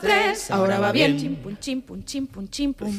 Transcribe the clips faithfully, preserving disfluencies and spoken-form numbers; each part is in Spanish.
tres, ahora va bien. Chim, pum, chim, pum, chim, pum, chim, pum.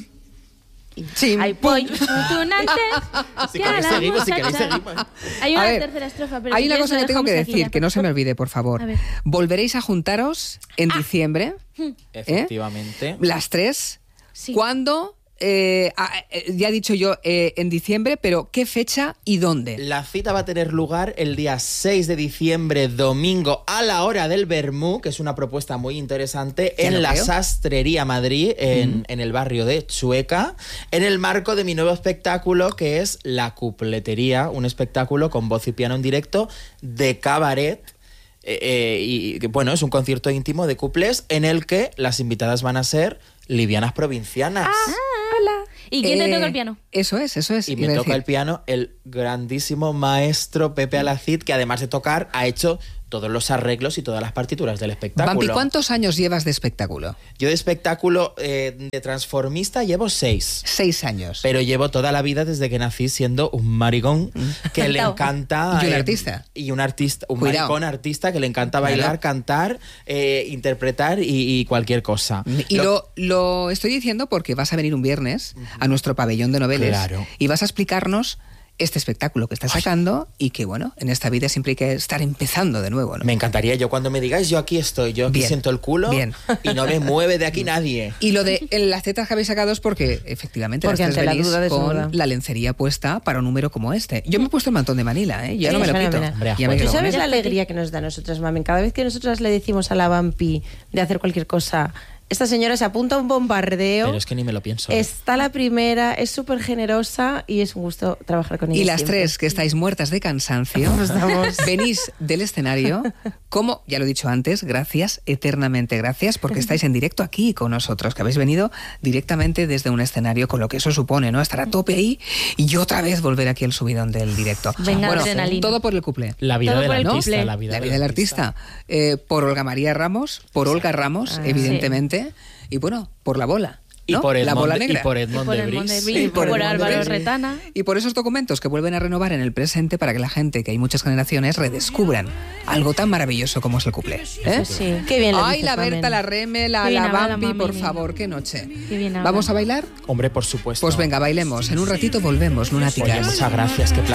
Chim, Ay, pum. voy, tunantes, Si que a queréis la seguimos, si queréis muchacha. seguimos. Hay una A ver, tercera estrofa, pero hay si una quieres cosa lo que tengo que dejamos aquí decir, ya. que no se me olvide, por favor. A ver. Volveréis a juntaros en diciembre, Efectivamente. las tres. Sí. ¿Cuándo? Eh, ah, eh, ya he dicho yo eh, en diciembre, pero ¿qué fecha y dónde? La cita va a tener lugar el día seis de diciembre, domingo, a la hora del vermú, que es una propuesta muy interesante, Ya lo en la creo. Sastrería Madrid, en, en el barrio de Chueca, en el marco de mi nuevo espectáculo, que es La Cupletería, un espectáculo con voz y piano en directo de cabaret. Eh, eh, y que, bueno, es un concierto íntimo de cuplés en el que las invitadas van a ser livianas provincianas. ¿Y quién te Eh, toca el piano? Eso es, eso es. Y iba me a toca decir. el piano el grandísimo maestro Pepe Alacid, que además de tocar ha hecho todos los arreglos y todas las partituras del espectáculo. Vampi, ¿cuántos años llevas de espectáculo? Yo de espectáculo eh, de transformista llevo seis. Seis años. Pero llevo toda la vida desde que nací siendo un maricón que le Cantao. encanta... Y un eh, artista. Y un artista, un Cuidado. maricón artista que le encanta bailar, Claro. cantar, eh, interpretar y, y cualquier cosa. Y lo, lo estoy diciendo porque vas a venir un viernes a nuestro pabellón de noveles Claro. y vas a explicarnos este espectáculo que estás sacando y que, bueno, en esta vida siempre hay que estar empezando de nuevo, ¿no? Me encantaría, yo cuando me digáis, yo aquí estoy, yo aquí Bien, siento el culo bien. y no me mueve de aquí nadie. Y lo de en las tetas que habéis sacado es porque, efectivamente, Porque las tres ante la venís duda desnuda. con la lencería puesta para un número como este. Yo me he puesto el mantón de Manila, ¿eh? Yo ya no me lo quito. fenomenal. Hombre, Ya me Juan, quedo ¿Tú con sabes él. la alegría que nos da a nosotras, Mamen? Cada vez que nosotras le decimos a la Vampi de hacer cualquier cosa, esta señora se apunta a un bombardeo. Pero es que ni me lo pienso. Está la primera, es súper generosa y es un gusto trabajar con ella. Y las siempre. tres que estáis muertas de cansancio, Estamos- venís del escenario, como ya lo he dicho antes, gracias, eternamente gracias, porque estáis en directo aquí con nosotros, que habéis venido directamente desde un escenario, con lo que eso supone, ¿no? Estar a tope ahí y otra vez volver aquí al subidón del directo. Venga, bueno, adrenalina. todo por el cuplé. La vida Todo del por el artista, cuplé. la vida, La vida del artista. Eh, por Olga María Ramos, por Olga Ramos, Ah, evidentemente, y bueno, por la bola. Y ¿no? por la Edmond, bola de- negra. y por Y Edmond por de el Bris. Monde Sí, Bris, y por por el Monde Álvaro Bris. Retana. Y por esos documentos que vuelven a renovar en el presente para que la gente, que hay muchas generaciones, redescubran algo tan maravilloso como es el cuplé. ¿eh? Sí, qué bien lo Ay, dices, la Berta, Mamen. la Reme, la, Qué bien la habla la Bambi, por Mamen. favor, qué noche. Qué bien habla. ¿Vamos a bailar? Hombre, por supuesto. Pues venga, bailemos. En un ratito volvemos, Oye, lunáticas. muchas gracias, qué placer.